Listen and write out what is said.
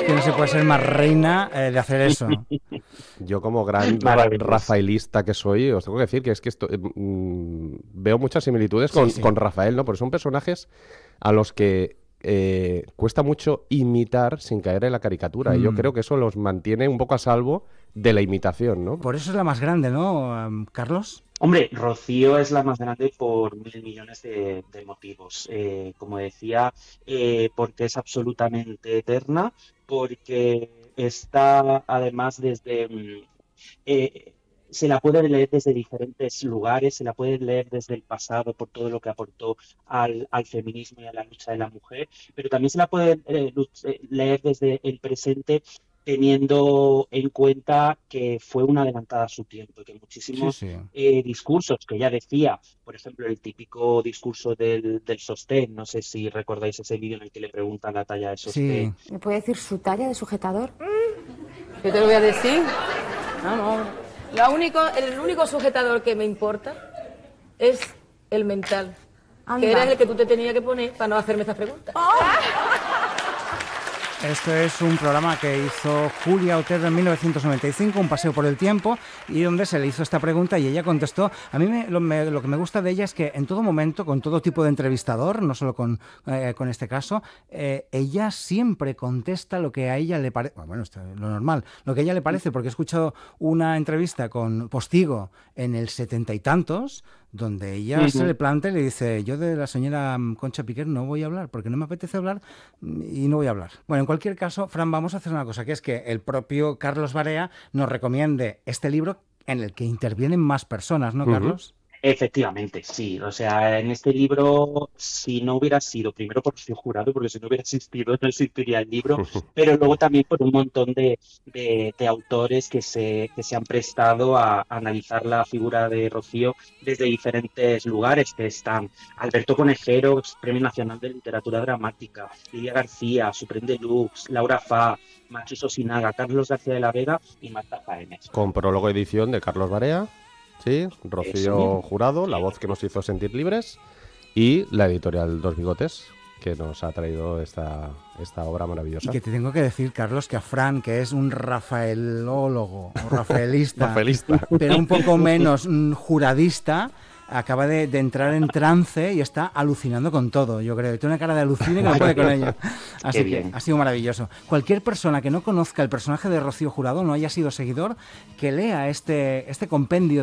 que no se puede ser más reina de hacer eso. Yo como gran rafaelista que soy, os tengo que decir que es que veo muchas similitudes con Rafael, ¿no? Porque son personajes a los que cuesta mucho imitar sin caer en la caricatura. Y yo creo que eso los mantiene un poco a salvo de la imitación, ¿no? Por eso es la más grande, ¿no, Carlos? Hombre, Rocío es la más grande por 1.000 millones de motivos. Como decía, porque es absolutamente eterna, porque está además se la puede leer desde diferentes lugares, se la puede leer desde el pasado por todo lo que aportó al feminismo y a la lucha de la mujer, pero también se la puede leer desde el presente, teniendo en cuenta que fue una adelantada a su tiempo, que muchísimos discursos que ella decía, por ejemplo, el típico discurso del sostén, no sé si recordáis ese vídeo en el que le preguntan la talla de sostén. ¿Me puede decir su talla de sujetador? Yo te lo voy a decir. No. El único sujetador que me importa es el mental, que era el que tú te tenías que poner para no hacerme estas preguntas. Esto es un programa que hizo Julia Otero en 1995, Un paseo por el tiempo, y donde se le hizo esta pregunta y ella contestó. A mí lo que me gusta de ella es que en todo momento, con todo tipo de entrevistador, no solo con este caso, ella siempre contesta lo que a ella le parece. Bueno, esto es lo normal, lo que a ella le parece, porque he escuchado una entrevista con Postigo en el 70 y tantos, donde ella se le plantea y le dice: yo de la señora Concha Piquer no voy a hablar, porque no me apetece hablar y no voy a hablar. Bueno, en cualquier caso, Fran, vamos a hacer una cosa, que es que el propio Carlos Barea nos recomiende este libro en el que intervienen más personas, ¿no, Carlos? Efectivamente, sí. O sea, en este libro, si no hubiera sido, primero por su jurado, porque si no hubiera existido, no existiría el libro, pero luego también por un montón de autores que se han prestado a analizar la figura de Rocío desde diferentes lugares, que están Alberto Conejero, Premio Nacional de Literatura Dramática, Lidia García, Supreme Deluxe, Laura Fa, Machu Sosinaga, Carlos García de la Vega y Marta Jaénes. Con prólogo edición de Carlos Barea. Sí, Rocío Jurado, la voz que nos hizo sentir libres, y la editorial Dos Bigotes, que nos ha traído esta obra maravillosa. Y que te tengo que decir, Carlos, que a Fran, que es un rafaelólogo o rafaelista, pero un poco menos juradista, acaba de entrar en trance y está alucinando con todo, yo creo. Tiene una cara de alucine que no puede con ella. Así que ha sido maravilloso. Cualquier persona que no conozca el personaje de Rocío Jurado, no haya sido seguidor, que lea este compendio